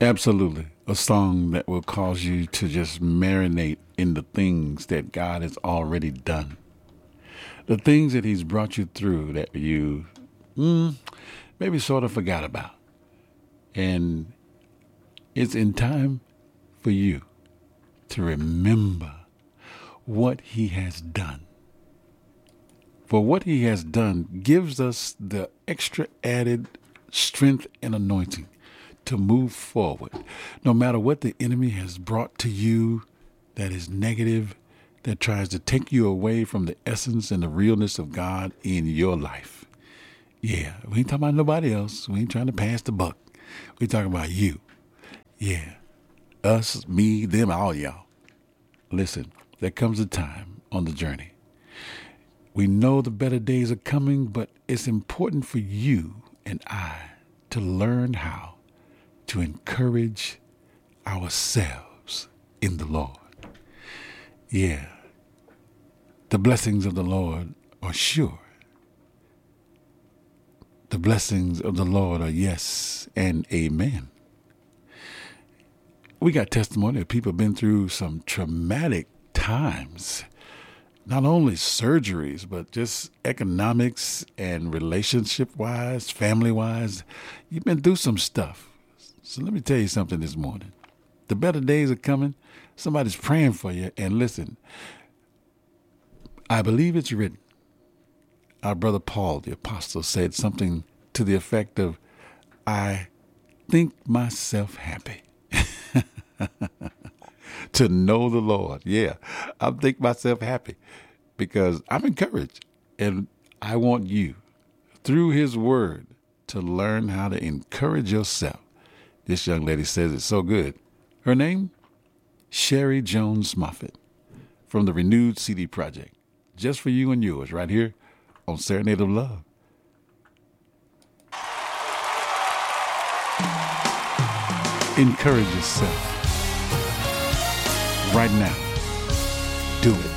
Absolutely. A song that will cause you to just marinate in the things that God has already done. The things that He's brought you through that you maybe sort of forgot about. And it's in time for you to remember what He has done. For what He has done gives us the extra added strength and anointing to move forward. No matter what the enemy has brought to you that is negative, that tries to take you away from the essence and the realness of God in your life. Yeah, we ain't talking about nobody else. We ain't trying to pass the buck. We talking about you. Yeah, us, me, them, all y'all. Listen, there comes a time on the journey. We know the better days are coming, but it's important for you and I to learn how to encourage ourselves in the Lord. Yeah, the blessings of the Lord are sure. The blessings of the Lord are yes and amen. We got testimony of people been through some traumatic times. Not only surgeries, but just economics and relationship-wise, family-wise. You've been through some stuff. So let me tell you something this morning. The better days are coming. Somebody's praying for you. And listen, I believe it's written. Our brother Paul, the apostle, said something to the effect of, I think myself happy to know the Lord. Yeah, I think myself happy because I'm encouraged. And I want you, through His word, to learn how to encourage yourself. This young lady says it's so good. Her name? Sherry Jones Moffitt from the Renewed CD Project. Just for you and yours, right here on Serenade of Love. Encourage yourself right now. Do it.